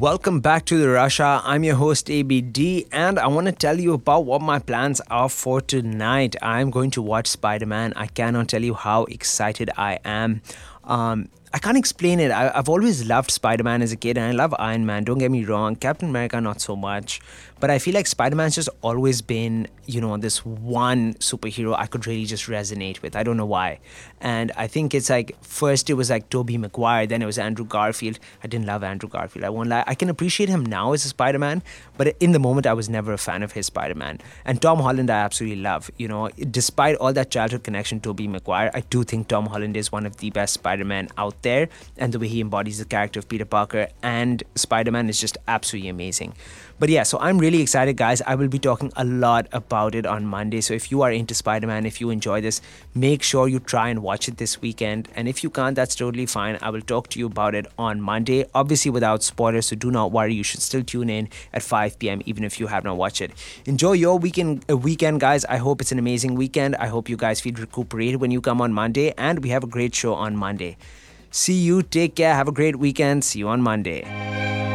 Welcome back to the Russia. I'm your host ABD, and I want to tell you about what my plans are for tonight. I'm going to watch Spider-Man. I cannot tell you how excited I am. I can't explain it. I've always loved Spider-Man as a kid, and I love Iron Man. Don't get me wrong. Captain America, not so much. But I feel like Spider-Man's just always been, this one superhero I could really just resonate with. I don't know why. And I think it's like, first it was like Tobey Maguire, then it was Andrew Garfield. I didn't love Andrew Garfield, I won't lie. I can appreciate him now as a Spider-Man, but in the moment I was never a fan of his Spider-Man. And Tom Holland I absolutely love. Despite all that childhood connection to Tobey Maguire, I do think Tom Holland is one of the best Spider-Man out there, and the way he embodies the character of Peter Parker and Spider-Man is just absolutely amazing. But yeah, so I'm really excited, guys. I will be talking a lot about it on Monday. So if you are into Spider-Man, if you enjoy this, make sure you try and watch it this weekend. And if you can't, that's totally fine. I will talk to you about it on Monday, obviously without spoilers. So do not worry. You should still tune in at 5 p.m. even if you have not watched it. Enjoy your weekend, guys. I hope it's an amazing weekend. I hope you guys feel recuperated when you come on Monday, and we have a great show on Monday. See you. Take care. Have a great weekend. See you on Monday.